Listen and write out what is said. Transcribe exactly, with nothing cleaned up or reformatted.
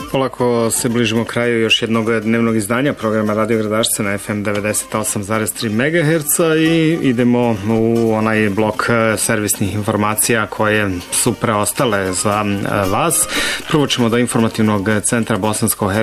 Polako se bližimo kraju još jednog dnevnog izdanja programa Radio Gradašce na F M devedeset osam zarez tri megaherca i idemo u onaj blok servisnih informacija koje su preostale za vas. Prvo ćemo do informativnog centra Bosanskog